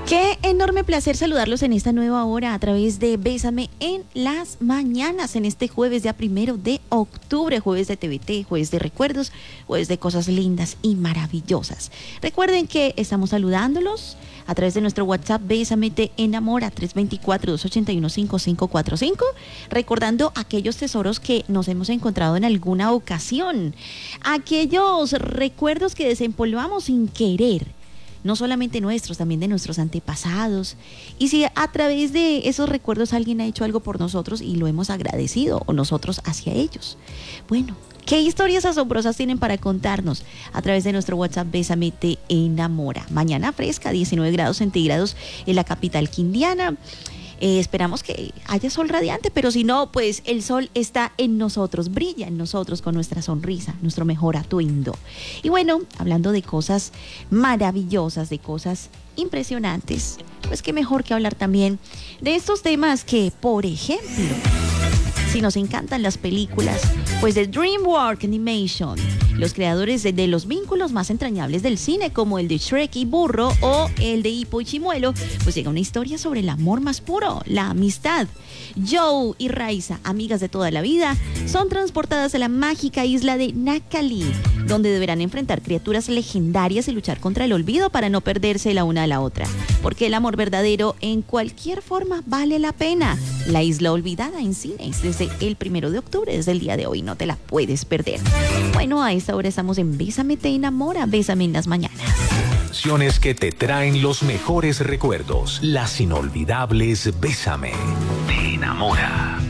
Qué enorme placer saludarlos en esta nueva hora a través de Bésame en las mañanas, en este jueves ya 1 de octubre, jueves de TVT, jueves de recuerdos, jueves de cosas lindas y maravillosas. Recuerden que estamos saludándolos a través de nuestro WhatsApp Bésame te enamora 324-281-5545, recordando aquellos tesoros que nos hemos encontrado en alguna ocasión, aquellos recuerdos que desempolvamos sin querer, no solamente nuestros, también de nuestros antepasados. Y si a través de esos recuerdos alguien ha hecho algo por nosotros y lo hemos agradecido, o nosotros hacia ellos. Bueno, ¿qué historias asombrosas tienen para contarnos a través de nuestro WhatsApp Bésame te enamora? Mañana fresca, 19 grados centígrados en la capital quindiana. Esperamos que haya sol radiante, pero si no, pues el sol está en nosotros, brilla en nosotros con nuestra sonrisa, nuestro mejor atuendo. Y bueno, hablando de cosas maravillosas, de cosas impresionantes, pues qué mejor que hablar también de estos temas que, por ejemplo, si nos encantan las películas, pues de DreamWorks Animation, los creadores de los vínculos más entrañables del cine, como el de Shrek y Burro o el de Hippo y Chimuelo, pues llega una historia sobre el amor más puro, la amistad. Joe y Raisa, amigas de toda la vida, son transportadas a la mágica isla de Nakali, donde deberán enfrentar criaturas legendarias y luchar contra el olvido para no perderse la una a la otra. Porque el amor verdadero en cualquier forma vale la pena. La isla olvidada en cines desde el 1 de octubre, desde el día de hoy, no te la puedes perder. Bueno, a esta hora estamos en Bésame te enamora, Bésame en las mañanas. Canciones que te traen los mejores recuerdos, las inolvidables Bésame te enamora.